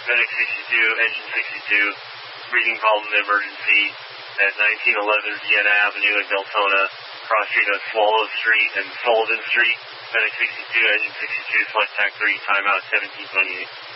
Medic 62, Engine 62, breathing problem emergency at 1911 Vienna Avenue in Deltona, cross street of Swallow Street and Sullivan Street. Medic 62, Engine 62, select TAC 3, timeout 1728.